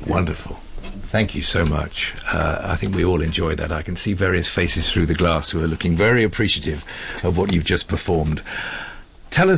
Wonderful. Thank you so much. I think we all enjoyed that. I can see various faces through the glass who are looking very appreciative of what you've just performed.